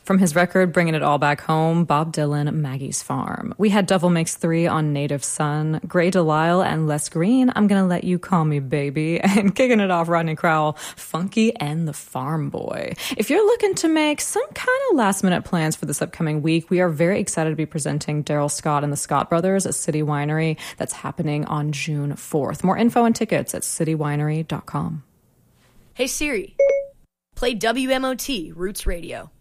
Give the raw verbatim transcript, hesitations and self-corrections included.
From his record, Bringing It All Back Home, Bob Dylan, Maggie's Farm. We had Devil Makes Three on Native Son, Grey Delisle and Les Green, I'm Gonna Let You Call Me Baby, and kicking it off, Rodney Crowell, Funky and the Farm Boy. If you're looking to make some kind of last-minute plans for this upcoming week, we are very excited to be presenting Daryl Scott and the Scott Brothers at City Winery. That's happening on June fourth. More info and tickets at city winery dot com. Hey Siri, play W M O T Roots Radio.